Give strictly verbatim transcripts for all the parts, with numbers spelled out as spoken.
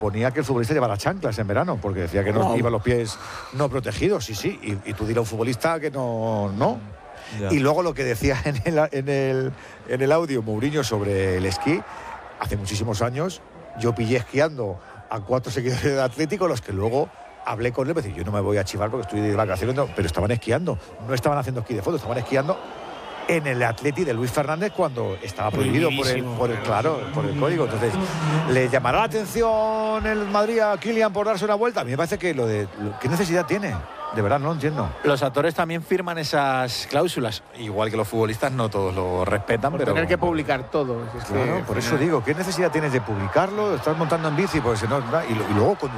ponía que el futbolista llevara chanclas en verano, porque decía que no wow. iban los pies no protegidos, sí, sí, y, y tú dirás a un futbolista que no, no. Ya. Y luego lo que decía en el, en el, en el audio Mourinho sobre el esquí, hace muchísimos años, yo pillé esquiando a cuatro seguidores de Atlético, los que luego hablé con él, me decía, yo no me voy a chivar porque estoy de vacaciones, no, pero estaban esquiando, no estaban haciendo esquí de fondo, estaban esquiando en el Atleti de Luis Fernández cuando estaba prohibido por el, por el claro, por el código. Entonces, ¿le llamará la atención el Madrid a Kylian por darse una vuelta? A mí me parece que lo de lo, ¿qué necesidad tiene? De verdad, no lo entiendo. Los actores también firman esas cláusulas, igual que los futbolistas, no todos lo respetan, por pero tener que publicar todo. Es claro, que, por eso digo, ¿qué necesidad tienes de publicarlo? Estás montando en bici, pues no, y, y luego con,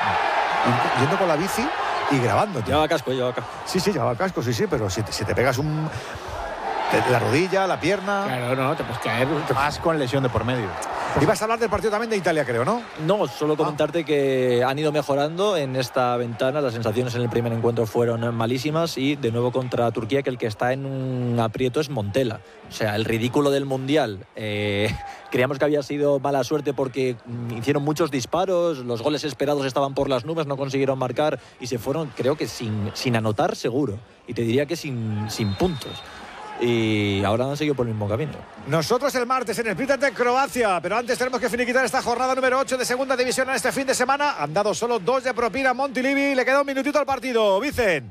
eh, yendo con la bici y grabando. Llevaba casco, llevaba casco. Sí, sí, llevaba casco, sí, sí, pero si te, si te pegas un la rodilla, la pierna. Claro, no, te puedes caer. Más con lesión de por medio. Ibas a hablar del partido también de Italia, creo, ¿no? No, solo comentarte ah. que han ido mejorando en esta ventana. Las sensaciones en el primer encuentro fueron malísimas y de nuevo contra Turquía, que el que está en un aprieto es Montella. O sea, el ridículo del Mundial. Eh, creíamos que había sido mala suerte porque hicieron muchos disparos, los goles esperados estaban por las nubes, no consiguieron marcar y se fueron, creo que sin, sin anotar seguro. Y te diría que sin, sin puntos. Y ahora han seguido por el mismo camino. Nosotros el martes en el Split de Croacia, pero antes tenemos que finiquitar esta jornada número ocho de segunda división en este fin de semana. Han dado solo dos de propina a Montilivi, le queda un minutito al partido. Vicen.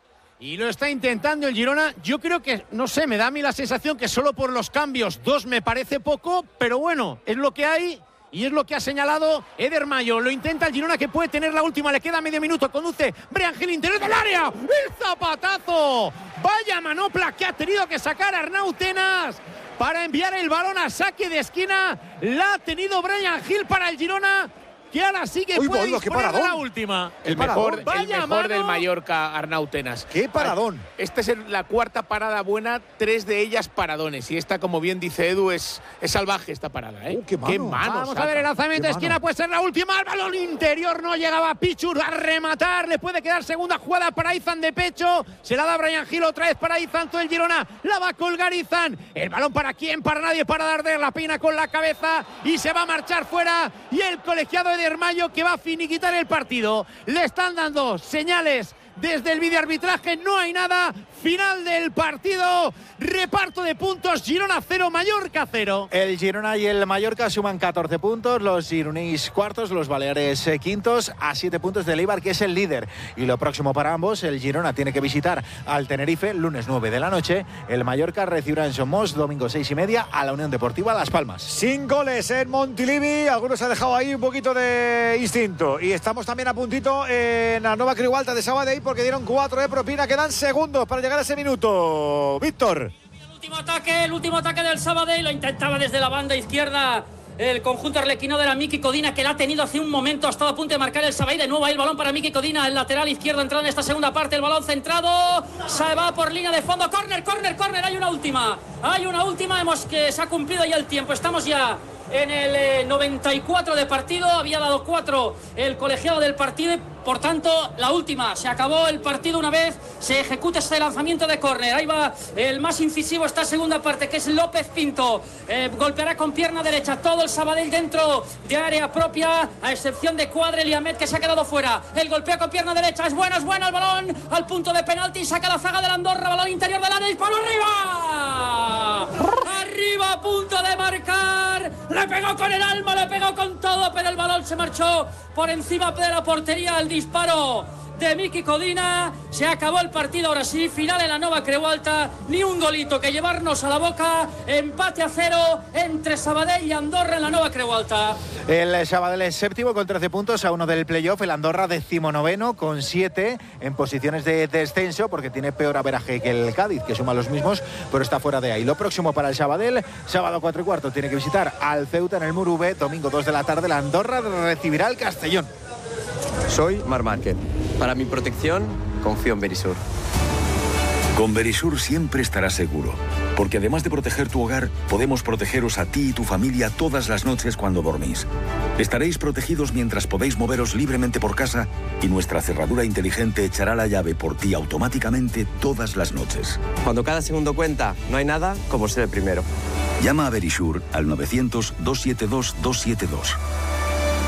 Y lo está intentando el Girona. Yo creo que, no sé, me da a mí la sensación que solo por los cambios dos me parece poco, pero bueno, es lo que hay. Y es lo que ha señalado Eder Mayo. Lo intenta el Girona, que puede tener la última. Le queda medio minuto. Conduce Brian Gil, interior del área. ¡El zapatazo! Vaya manopla que ha tenido que sacar Arnau Tenas para enviar el balón a saque de esquina. La ha tenido Brian Gil para el Girona, que ahora sí que Uy, puede Boldo, disponer de la última. El mejor, el mejor mano. del Mallorca, Arnau Tenas. ¡Qué paradón! Esta es la cuarta parada buena, tres de ellas paradones. Y esta, como bien dice Edu, es, es salvaje esta parada, ¿eh? Uh, qué mano. Qué mano Vamos saca. a ver el lanzamiento de esquina, puede ser la última. El balón interior no llegaba a Pichur a rematar. Le puede quedar segunda jugada para Izan de pecho. Se la da Brian Gil otra vez para Izan. Todo el Girona la va a colgar Izan. El balón para quién, para nadie, para Darder. La peina con la cabeza y se va a marchar fuera. Y el colegiado Eder Mayo, que va a finiquitar el partido. Le están dando señales desde el videoarbitraje, no hay nada. Final del partido, reparto de puntos, Girona cero, Mallorca cero. El Girona y el Mallorca suman catorce puntos, los gironís cuartos, los baleares eh, quintos, a siete puntos del Eibar, que es el líder. Y lo próximo para ambos, el Girona tiene que visitar al Tenerife, lunes nueve de la noche. El Mallorca recibirá en Somos, domingo seis y media, a la Unión Deportiva Las Palmas. Sin goles en Montilivi, algunos ha dejado ahí un poquito de instinto. Y estamos también a puntito en la Nueva Creualta de Sabadell, porque dieron cuatro de propina, quedan segundos para llegar a ese minuto. Víctor. El último ataque, el último ataque del Sabadell, lo intentaba desde la banda izquierda el conjunto arlequino de la Miki Codina, que la ha tenido hace un momento, ha estado a punto de marcar el Sabadell. De nuevo ahí el balón para Miki Codina, el lateral izquierdo entrando en esta segunda parte, el balón centrado, se va por línea de fondo, córner, córner, córner, hay una última, hay una última, hemos que se ha cumplido ya el tiempo, estamos ya en el eh, noventa y cuatro de partido, había dado cuatro el colegiado del partido y por tanto la última, se acabó el partido una vez se ejecuta este lanzamiento de córner. Ahí va el más incisivo esta segunda parte, que es López Pinto, eh, golpeará con pierna derecha todo el Sabadell dentro de área propia, a excepción de Cuadrel y Ahmed, que se ha quedado fuera. El golpea con pierna derecha, es bueno, es bueno el balón al punto de penalti, saca la zaga de la Andorra, balón interior del área, disparo arriba, arriba a punto de marcar, le pegó con el alma, le pegó con todo, pero el balón se marchó por encima de la portería. El disparo de Miki Codina, se acabó el partido, ahora sí, final en la Nueva Creualta, ni un golito que llevarnos a la boca, empate a cero entre Sabadell y Andorra en la Nueva Creualta. El Sabadell es séptimo con trece puntos a uno del playoff, el Andorra decimonoveno con siete en posiciones de descenso, porque tiene peor averaje que el Cádiz, que suma los mismos, pero está fuera de ahí. Lo próximo para el Sabadell, sábado cuatro y cuarto tiene que visitar al Ceuta en el Murube, domingo dos de la tarde la Andorra recibirá al Castellón. Soy Marc Márquez. Para mi protección, confío en Verisur. Con Verisur siempre estarás seguro, porque además de proteger tu hogar, podemos protegeros a ti y tu familia todas las noches cuando dormís. Estaréis protegidos mientras podéis moveros libremente por casa y nuestra cerradura inteligente echará la llave por ti automáticamente todas las noches. Cuando cada segundo cuenta, no hay nada como ser el primero. Llama a Verisur al novecientos, doscientos setenta y dos, doscientos setenta y dos.